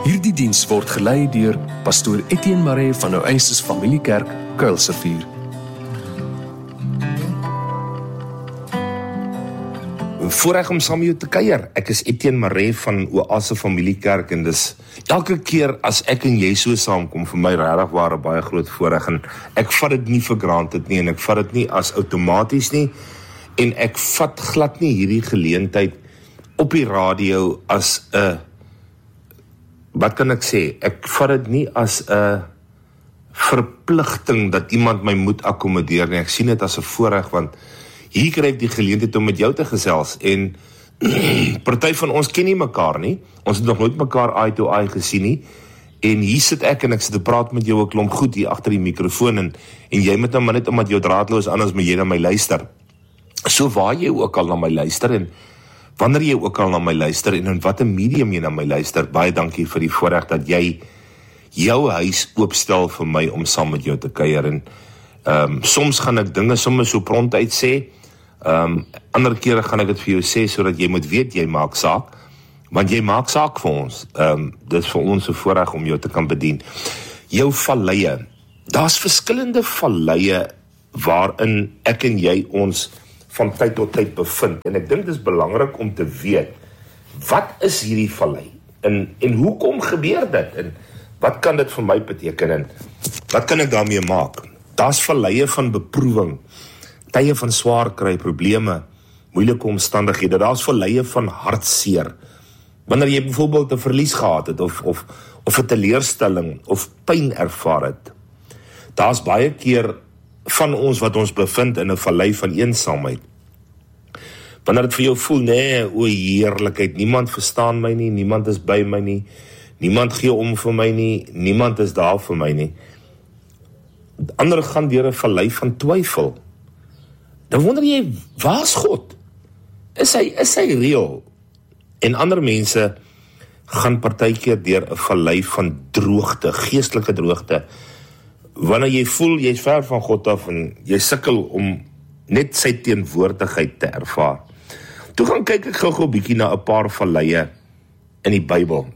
Hierdie diens word gelei deur pastoor Etienne Maree van Oasis Familiekerk, Kuilsrivier. Voorreg om saam met jou te kuier. Ek is Etienne Maree van Oasis Familiekerk en dis elke keer as ek en jy so saamkom, vir my regtig waar 'n baie groot voorreg en ek vat dit nie vir granted nie en ek vat dit nie as outomaties nie en ek vat glad nie hierdie geleentheid op die radio as 'n wat kan ek sê, ek vat dit nie as 'n verpligting dat iemand my moet akkommodeer nie, ek sien dit as 'n voorreg, want hier kry ek die geleentheid om met jou te gesels, en party van ons ken nie mekaar nie, ons het nog nooit mekaar eye to eye gesien nie, en hier sit ek en ek sit te praat met jou 'n klomp goed hier agter die mikrofoon, en jy moet nou maar net omdat jou draadloos anders moet jy na my luister, so waar jy ook al na my luister, en wanneer jy ook al na my luister, en in wat 'n medium jy na my luister, baie dankie vir die voorreg dat jy jou huis oopstel vir my om saam met jou te kuier, en soms gaan ek dinge sommer so prontuit sê, ander kere gaan ek dit vir jou sê, sodat jy moet weet, jy maak saak, want jy maak saak vir ons, dit is vir ons 'n voorreg om jou te kan bedien. Jou valleie, daar's verskillende valleie, waarin ek en jy ons van tyd tot tyd bevind, en ek dink dit is belangrik om te weet, wat is hierdie vallei, en hoekom gebeur dit, en wat kan dit vir my beteken, en wat kan ek daarmee maak? Daar's valleie van beproewing, tye van swaar kry, probleme, moeilike omstandighede, daar's valleie van hartseer, wanneer jy byvoorbeeld 'n verlies gehad het, of 'n teleurstelling, of pyn ervaar het. Daar's baie keer van ons wat ons bevind in 'n vallei van eensaamheid. Wanneer dit vir jou voel, nee, o heerlikheid, niemand verstaan my nie, niemand is by my nie, niemand gee om vir my nie, niemand is daar vir my nie. Ander gaan deur 'n vallei van twyfel. Dan wonder jy, waar is God? Is hy reël? En ander mense gaan partykeer deur 'n vallei van droogte, geestelike droogte, wanneer jy voel, jy is ver van God af, en jy sukkel om net sy teenwoordigheid te ervaar. Toe gaan kyk ek gou 'n bietjie na 'n paar valleie in die Bybel.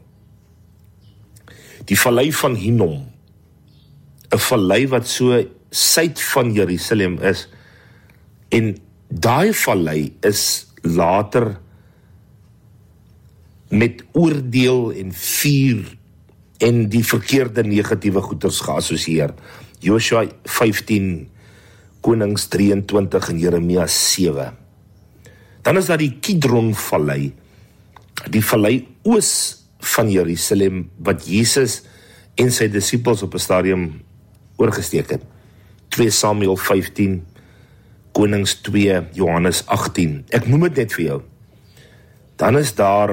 Die vallei van Hinnom, 'n vallei wat so suid van Jerusalem is, en daai vallei is later met oordeel en vuur en die verkeerde negatiewe goeters geassosieer. Josua 15, Konings 23 en Jeremia 7. Dan is daar die Kidron vallei, die vallei oos van Jerusalem, wat Jesus en sy disippels op 'n stadium oorgesteek het. 2 Samuel 15, Konings 2, Johannes 18. Ek noem dit net vir jou. Dan is daar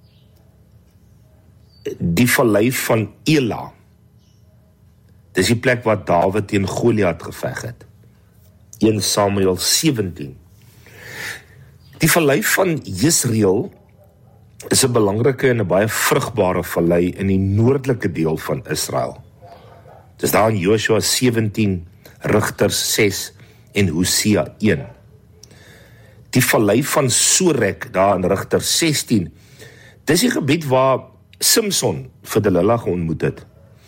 die vallei van Ela. Dis die plek waar Dawid teen Goliat geveg het. 1 Samuel 17. Die vallei van Jezreel is 'n belangrike en 'n baie vrugbare vallei in die noordelike deel van Israel. Dis daar in Josua 17, Rigters 6 en Hosea 1. Die vallei van Sorek daar in Rigters 16, dis die gebied waar Samson vir Delila geontmoet het.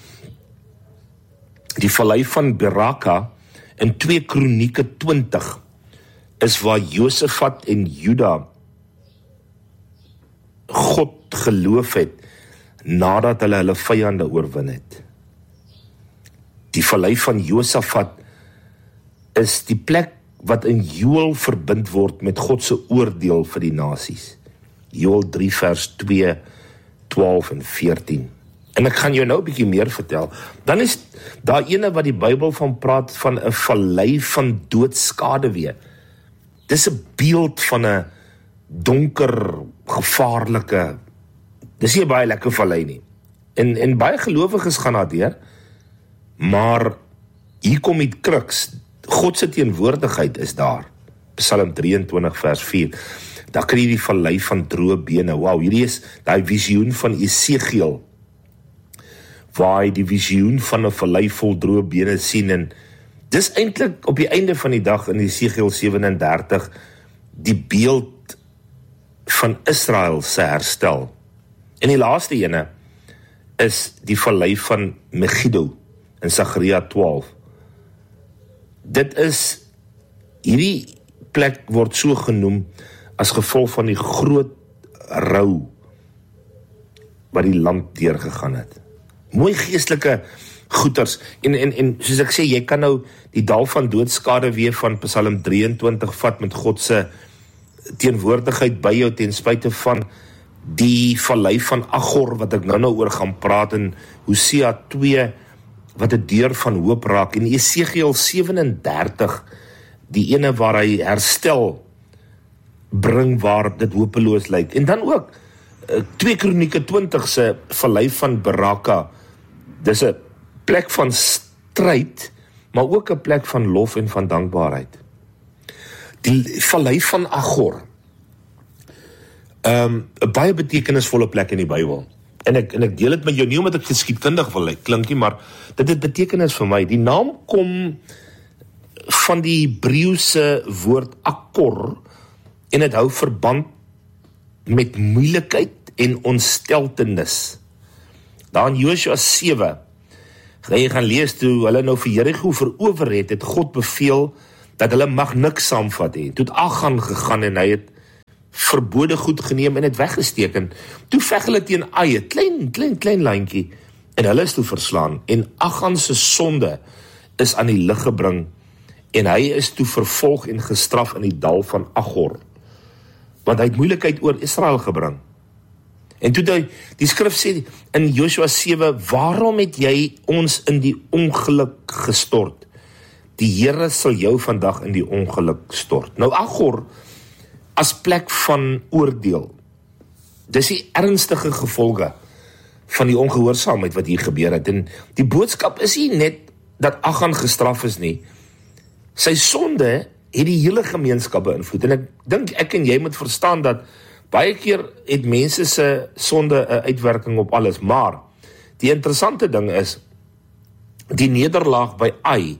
Die vallei van Beraka in 2 Kronieke 20 is waar Josafat en Juda God geloof het nadat hulle vyande oorwin het. Die vallei van Josafat is die plek wat in Joël verbind word met God se oordeel vir die nasies. Joël 3 vers 2, 12 en 14. En ek gaan jou nou 'n bietjie meer vertel. Dan is daar ene wat die Bybel van praat van 'n vallei van doodskaduwee. Dis 'n beeld van 'n donker, gevaarlike, dis nie 'n baie lekker vallei nie. En baie gelowiges gaan daar deur, maar hier kom die kruks, God se teenwoordigheid is daar. Psalm 23 vers 4. Daar kry jy die vallei van droë bene. Wow, hierdie is daai visioen van Esegiel, waar hy die visioen van 'n vallei vol droë bene sien, en dis eintlik op die einde van die dag in Esegiel 37 die beeld van Israel se herstel. En die laaste ene is die vallei van Megiddo in Sagaria 12. Dit is, hierdie plek word so genoem as gevolg van die groot rou wat die land deurgegaan het. Mooi geestelike goeters, en soos ek sê, jy kan nou die dal van doodskade weer van Psalm 23 vat met God se teenwoordigheid by jou ten spyte van die vallei van Agor, wat ek nou oor gaan praat, in Hosea 2, wat 'n deur van hoop raak, en Esegiel 37, die ene waar hy herstel bring waar dit hopeloos lyk, en dan ook 2 Kronieke 20 se vallei van Beraka, dis 'n plek van stryd, maar ook 'n plek van lof en van dankbaarheid. Die vallei van Agor, 'n baie betekenisvolle plek in die Bybel. En ek deel dit met jou nie omdat ek geskiedkundig wil klink nie, maar dit het betekenis vir my. Die naam kom van die Hebreëse woord akkor, en dit hou verband met moeilikheid en ontsteltenis. Daar in Josua 7, jy gaan lees toe hulle nou vir Jerigo verower het God beveel dat hulle mag niks saamvat hê. Toe het Achan gegaan en hy het verbode goed geneem en het weggesteek, en toe veg hulle teen Ai, klein landjie, en hulle is toe verslaan, en Achan se sonde is aan die lig gebring, en hy is toe vervolg en gestraf in die dal van Agor, want hy het moeilikheid oor Israel gebring. En toe die skrif sê in Josua 7, waarom het jy ons in die ongeluk gestort? Die Here sal jou vandag in die ongeluk stort. Nou Agor, as plek van oordeel, dis die ernstige gevolge van die ongehoorsaamheid wat hier gebeur het, en die boodskap is nie net dat Achan gestraf is nie, sy sonde het die hele gemeenskap beïnvloed, en ek dink ek en jy moet verstaan dat baie keer het mense se sonde 'n uitwerking op alles, maar die interessante ding is, die nederlaag by Ai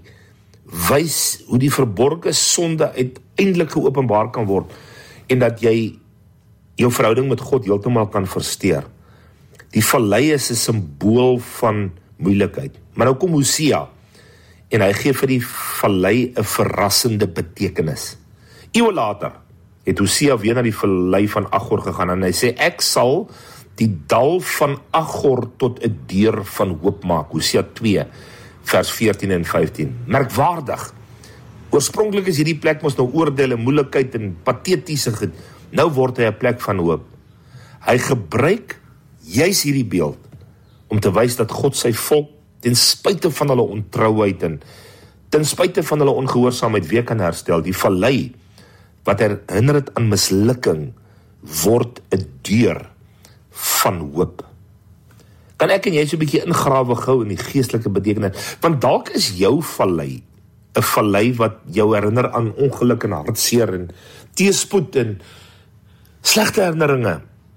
wys hoe die verborgde sonde uiteindelik geopenbaar kan word, en dat jy jou verhouding met God heeltemal kan versteur. Die vallei is 'n simbool van moeilikheid. Maar nou kom Hosea, en hy gee vir die vallei 'n verrassende betekenis. Eeue later het Hosea weer na die vallei van Agor gegaan, en hy sê, ek sal die dal van Agor tot 'n deur van hoop maak. Hosea 2, vers 14 en 15. Merkwaardig. Oorspronklik is hierdie plek mos nou oordeel en moeilikheid en patetiese, nou word hy 'n plek van hoop. Hy gebruik juis hierdie beeld om te wys dat God sy volk ten spyte van hulle ontrouheid en ten spyte van hulle ongehoorsaamheid weer kan herstel. Die vallei wat herinner het aan mislukking word 'n deur van hoop. Kan ek en jy so 'n bietjie ingrawe gou in die geestelike betekenis? Want dalk is jou vallei 'n vallei wat jou herinner aan ongeluk en hartseer en teëspoed en slegte herinneringe.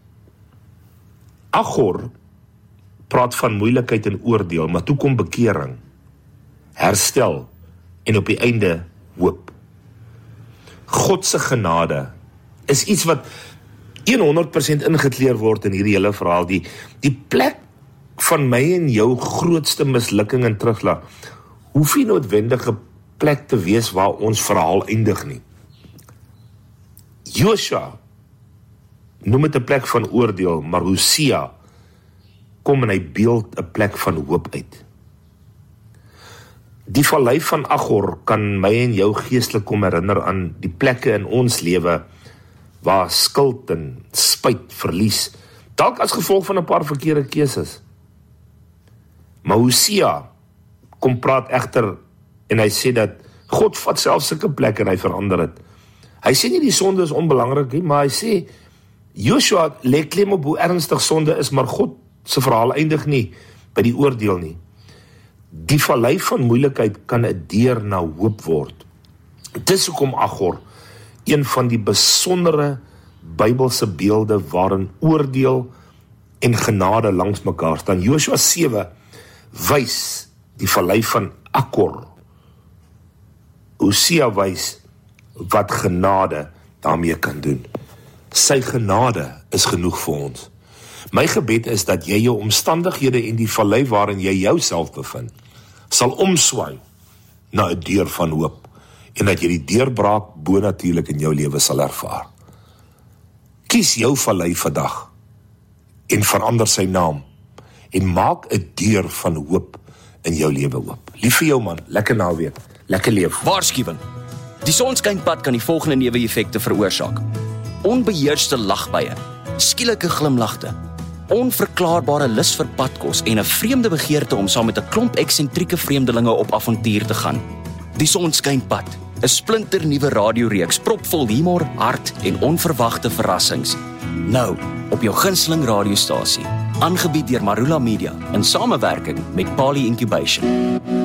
Agor praat van moeilikheid en oordeel, maar toe kom bekering, herstel en op die einde hoop. God se genade is iets wat 100% ingekleer word in hierdie hele verhaal. Die plek van my en jou grootste mislukking en terugslag hoef nie noodwendig 'n plek te wees waar ons verhaal eindig nie. Josua noem dit 'n plek van oordeel, maar Hosea kom en hy beeld 'n plek van hoop uit. Die vallei van Agor kan my en jou geestelik kom herinner aan die plekke in ons lewe waar skuld en spyt, verlies, dalk as gevolg van 'n paar verkeerde keuses. Maar Hosea kom praat egter en hy sê dat God vat selfs sulke plekke en hy verander dit. Hy sê nie die sonde is onbelangrik nie, maar hy sê Joshua lê klem op hoe ernstig sonde is, maar God se verhaal eindig nie by die oordeel nie. Die vallei van moeilikheid kan 'n deur na hoop word. Dis hoekom Agor een van die besondere Bybelse beelde waarin oordeel en genade langs mekaar staan. Josua 7 wys die vallei van Agor. Hosea wys wat genade daarmee kan doen. Sy genade is genoeg vir ons. My gebed is dat jy jou omstandighede en die vallei waarin jy jouself bevind, sal omswaai na 'n deur van hoop, en dat jy die deurbraak bonatuurlik in jou lewe sal ervaar. Kies jou vallei vandag, en verander sy naam, en maak 'n deur van hoop in jou lewe oop. Lief vir jou man, lekker naweek, lekker leef. Waarskuwing. Die sonskynpad kan die volgende neeweffekte veroorsaak: onbeheerste lagbuie, skielike glimlagte, onverklaarbare lus vir padkos en 'n vreemde begeerte om saam met 'n klomp eksentrieke vreemdelinge op avontuur te gaan. Die sonskynpad, 'n splinternuwe radioreeks propvol humor, hart en onverwagte verrassings. Nou, op jou gunsteling radiostasie, aangebied deur Marula Media in samewerking met Pali Incubation.